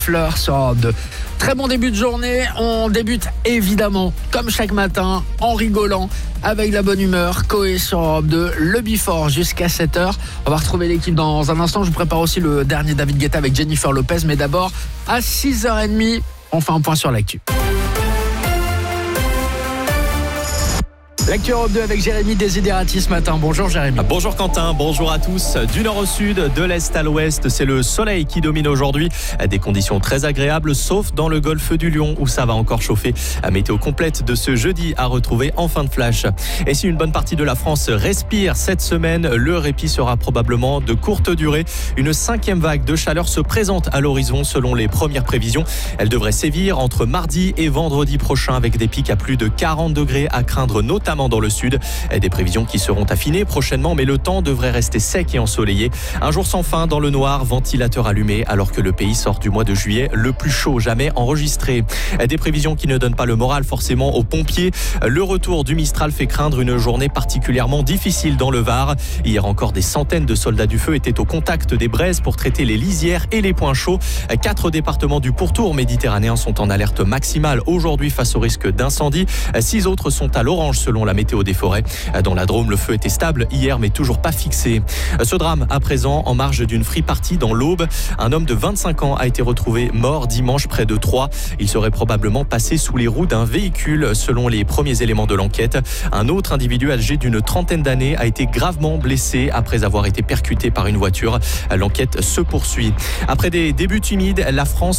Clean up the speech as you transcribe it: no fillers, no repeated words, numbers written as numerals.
Fleur sur Europe 2. Très bon début de journée. On débute évidemment, comme chaque matin, en rigolant, avec la bonne humeur. Coé sur Europe 2, le Before jusqu'à 7h. On va retrouver l'équipe dans un instant. Je vous prépare aussi le dernier David Guetta avec Jennifer Lopez. Mais d'abord, à 6h30, on fait un point sur l'actu. L'actu Europe 2 avec Jérémy Desiderati ce matin. Bonjour Jérémy. Bonjour Quentin, bonjour à tous. Du nord au sud, de l'est à l'ouest, c'est le soleil qui domine aujourd'hui. Des conditions très agréables, sauf dans le golfe du Lion où ça va encore chauffer. Météo complète de ce jeudi à retrouver en fin de flash. Et si une bonne partie de la France respire cette semaine, le répit sera probablement de courte durée. Une 5e vague de chaleur se présente à l'horizon selon les premières prévisions. Elle devrait sévir entre mardi et vendredi prochain avec des pics à plus de 40 degrés à craindre notamment dans le sud. Des prévisions qui seront affinées prochainement, mais le temps devrait rester sec et ensoleillé. Un jour sans fin dans le noir, ventilateur allumé, alors que le pays sort du mois de juillet le plus chaud jamais enregistré. Des prévisions qui ne donnent pas le moral forcément aux pompiers. Le retour du Mistral fait craindre une journée particulièrement difficile dans le Var. Hier encore, des centaines de soldats du feu étaient au contact des braises pour traiter les lisières et les points chauds. 4 départements du pourtour méditerranéen sont en alerte maximale aujourd'hui face au risque d'incendie. 6 autres sont à l'orange selon la météo des forêts. Dans la Drôme, le feu était stable hier mais toujours pas fixé. Ce drame à présent en marge d'une free party dans l'Aube. Un homme de 25 ans a été retrouvé mort dimanche près de Troyes. Il serait probablement passé sous les roues d'un véhicule selon les premiers éléments de l'enquête. Un autre individu âgé d'une trentaine d'années a été gravement blessé après avoir été percuté par une voiture. L'enquête se poursuit. Après des débuts timides, la France